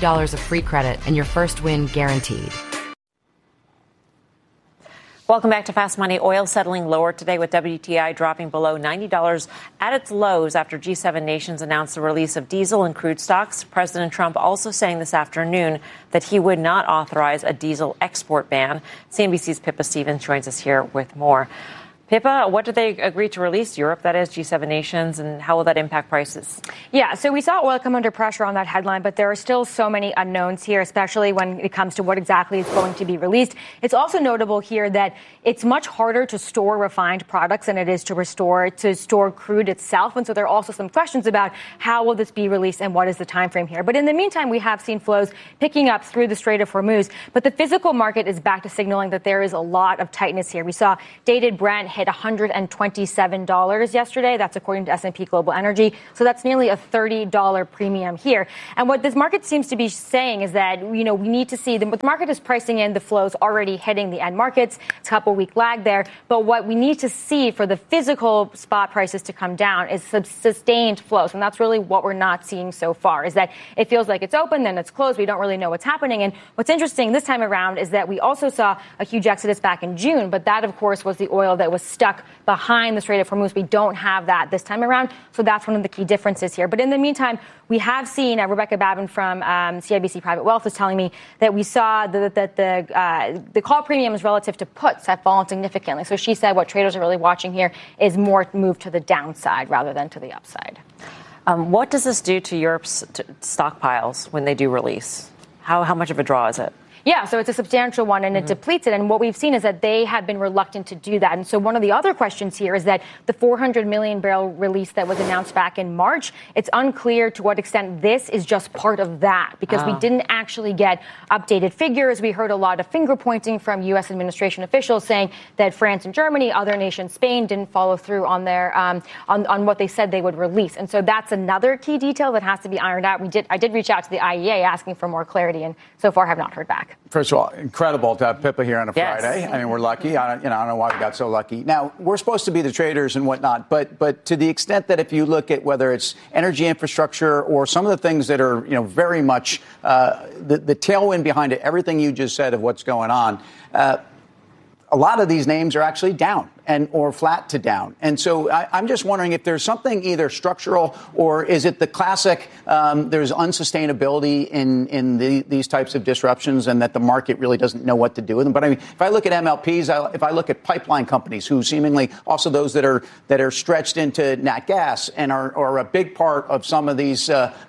$50 of free credit and your first win guaranteed. Welcome back to Fast Money. Oil settling lower today with WTI dropping below $90 at its lows after G7 nations announced the release of diesel and crude stocks. President Trump also saying this afternoon that he would not authorize a diesel export ban. CNBC's Pippa Stevens joins us here with more. Pippa, what did they agree to release? Europe, that is, G7 nations, and how will that impact prices? Yeah, so we saw oil come under pressure on that headline, but there are still so many unknowns here, especially when it comes to what exactly is going to be released. It's also notable here that it's much harder to store refined products than it is to store crude itself. And so there are also some questions about how will this be released and what is the time frame here. But in the meantime, we have seen flows picking up through the Strait of Hormuz. But the physical market is back to signaling that there is a lot of tightness here. We saw dated Brent hit $127 yesterday. That's according to S&P Global Energy. So that's nearly a $30 premium here. And what this market seems to be saying is that, we need to see the market is pricing in the flows already hitting the end markets. It's a couple-week lag there. But what we need to see for the physical spot prices to come down is sustained flows. And that's really what we're not seeing so far, is that it feels like it's open, then it's closed. We don't really know what's happening. And what's interesting this time around is that we also saw a huge exodus back in June. But that, of course, was the oil that was stuck behind the Strait of Hormuz. We don't have that this time around. So that's one of the key differences here. But in the meantime, we have seen Rebecca Babin from CIBC Private Wealth is telling me that we saw that the call premiums relative to puts have fallen significantly. So she said what traders are really watching here is more move to the downside rather than to the upside. What does this do to Europe's stockpiles when they do release? How much of a draw is it? Yeah, so it's a substantial one, and it depletes it. And what we've seen is that they have been reluctant to do that. And so one of the other questions here is that the 400 million barrel release that was announced back in March, it's unclear to what extent this is just part of that, because we didn't actually get updated figures. We heard a lot of finger pointing from U.S. administration officials saying that France and Germany, other nations, Spain, didn't follow through on their on what they said they would release. And so that's another key detail that has to be ironed out. I did reach out to the IEA asking for more clarity, and so far have not heard back. First of all, incredible to have Pippa here on a Friday. I mean, we're lucky. I don't know why we got so lucky. Now, we're supposed to be the traders and whatnot, but to the extent that if you look at whether it's energy infrastructure or some of the things that are, very much the tailwind behind it, everything you just said of what's going on, a lot of these names are actually down or flat to down. And so I'm just wondering if there's something either structural or is it the classic there's unsustainability in these types of disruptions and that the market really doesn't know what to do with them. But I mean, if I look at MLPs, if I look at pipeline companies who seemingly also those that are stretched into nat gas and are a big part of some of these,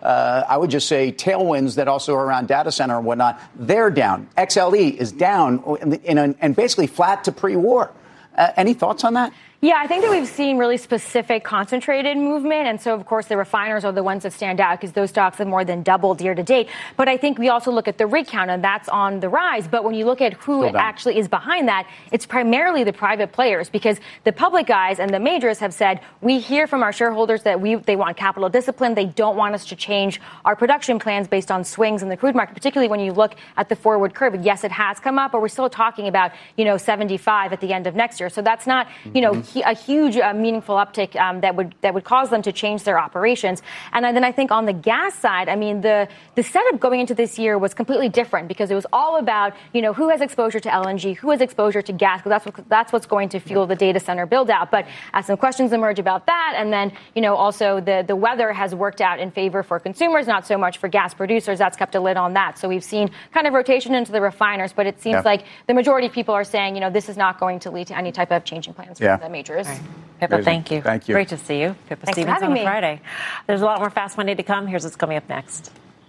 I would just say tailwinds that also are around data center and whatnot, they're down. XLE is down and basically flat to pre-war. Any thoughts on that? Yeah, I think that we've seen really specific concentrated movement. And so, of course, the refiners are the ones that stand out because those stocks have more than doubled year to date. But I think we also look at the rig count, and that's on the rise. But when you look at who actually is behind that, it's primarily the private players, because the public guys and the majors have said, we hear from our shareholders that they want capital discipline. They don't want us to change our production plans based on swings in the crude market, particularly when you look at the forward curve. Yes, it has come up, but we're still talking about, 75 at the end of next year. So that's not, a huge meaningful uptick that would cause them to change their operations. And then I think on the gas side, I mean, the setup going into this year was completely different because it was all about, who has exposure to LNG, who has exposure to gas, because that's what's going to fuel the data center build out. But as some questions emerge about that, and then, also the weather has worked out in favor for consumers, not so much for gas producers. That's kept a lid on that. So we've seen kind of rotation into the refiners, but it seems like the majority of people are saying, this is not going to lead to any type of changing plans for the majors. Right. Pippa, thank you. Thank you. Great to see you. Pippa Stevens on a Friday. There's a lot more Fast Money to come. Here's what's coming up next.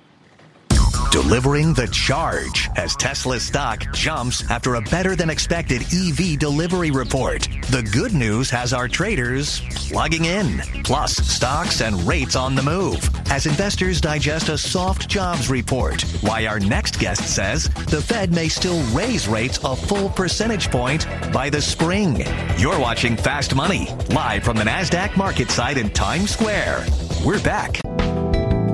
Delivering the charge as Tesla stock jumps after a better-than-expected EV delivery report. The good news has our traders plugging in, plus stocks and rates on the move as investors digest a soft jobs report. Why our next guest says the Fed may still raise rates a full percentage point by the spring. You're watching Fast Money, live from the NASDAQ market site in Times Square. We're back.